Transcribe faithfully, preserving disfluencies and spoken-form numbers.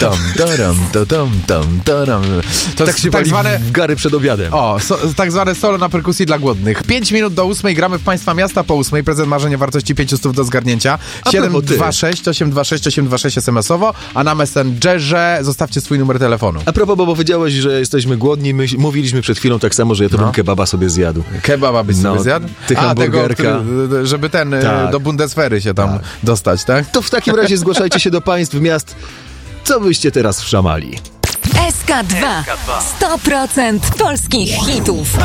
Tam, taram, ta, tam, tam, taram. To tak się tak zwane w gary przed obiadem. O, so, tak zwane solo na perkusji dla głodnych. Pięć minut do ósmej, gramy w Państwa Miasta po ósmej. Prezent marzenia wartości pięciu stów do zgarnięcia. siedem dwa sześć osiem dwa sześć osiem dwa sześć es em esowo, a na Messengerze zostawcie swój numer telefonu. A propos, bo powiedziałeś, że jesteśmy głodni. My mówiliśmy przed chwilą tak samo, że ja to no. bym kebaba sobie zjadł. Kebaba byś no, sobie zjadł? Ty a, hamburgerka. tego, który, żeby ten, tak. do Bundeswehry się tam tak. dostać, tak? To w takim razie zgłaszajcie się do państw miast. Co byście teraz wszamali? S K dwa. sto procent polskich hitów.